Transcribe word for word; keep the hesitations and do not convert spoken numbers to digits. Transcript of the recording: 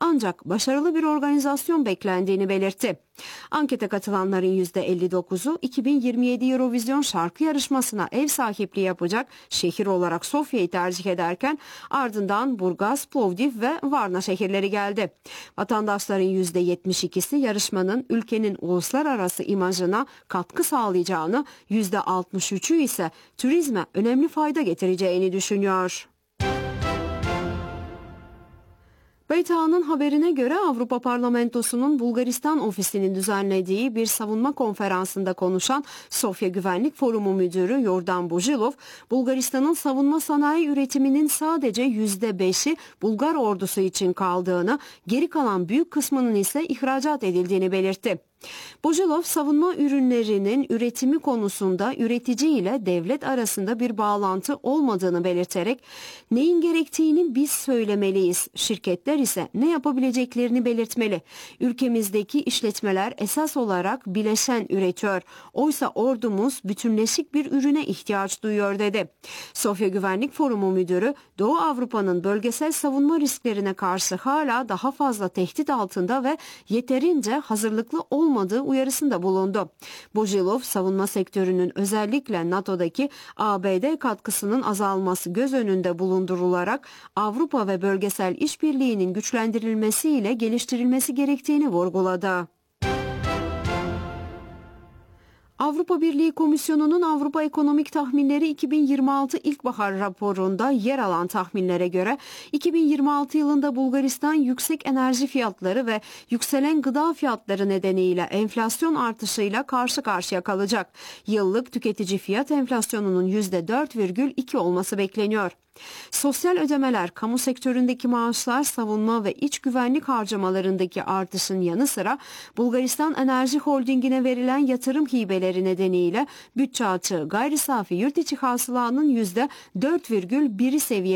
ancak başarılı bir organizasyon beklendiğini belirtti. Ankete katılanların yüzde elli dokuzu iki bin yirmi yedi Eurovision şarkı yarışmasına ev sahipliği yapacak şehir olarak Sofya'yı tercih ederken ardından Burgaz, Plovdiv ve Varna şehirleri geldi. Vatandaşların yüzde yetmiş ikisi yarışmanın ülkenin uluslararası imajına katkı sağlayacağını, yüzde altmış üçü ise turizme önemli fayda getireceğini düşünüyor. B T A'nın haberine göre Avrupa Parlamentosu'nun Bulgaristan ofisinin düzenlediği bir savunma konferansında konuşan Sofya Güvenlik Forumu Müdürü Yordan Bojilov, Bulgaristan'ın savunma sanayi üretiminin sadece yüzde beşi Bulgar ordusu için kaldığını, geri kalan büyük kısmının ise ihracat edildiğini belirtti. Bojilov, savunma ürünlerinin üretimi konusunda üretici ile devlet arasında bir bağlantı olmadığını belirterek neyin gerektiğini biz söylemeliyiz, şirketler ise ne yapabileceklerini belirtmeli. Ülkemizdeki işletmeler esas olarak bileşen üretiyor. Oysa ordumuz bütünleşik bir ürüne ihtiyaç duyuyor dedi. Sofya Güvenlik Forumu Müdürü, Doğu Avrupa'nın bölgesel savunma risklerine karşı hala daha fazla tehdit altında ve yeterince hazırlıklı olmadığını olmadığı uyarısında bulundu. Bojilov, savunma sektörünün özellikle NATO'daki A B D katkısının azalması göz önünde bulundurularak Avrupa ve bölgesel işbirliğinin güçlendirilmesiyle geliştirilmesi gerektiğini vurguladı. Avrupa Birliği Komisyonu'nun Avrupa Ekonomik Tahminleri iki bin yirmi altı İlkbahar raporunda yer alan tahminlere göre iki bin yirmi altı yılında Bulgaristan yüksek enerji fiyatları ve yükselen gıda fiyatları nedeniyle enflasyon artışıyla karşı karşıya kalacak. Yıllık tüketici fiyat enflasyonunun yüzde dört virgül iki olması bekleniyor. Sosyal ödemeler, kamu sektöründeki maaşlar, savunma ve iç güvenlik harcamalarındaki artışın yanı sıra Bulgaristan Enerji Holding'ine verilen yatırım hibeleri nedeniyle bütçe açığı gayri safi yurt içi hasılanın yüzde dört virgül biri seviyesinde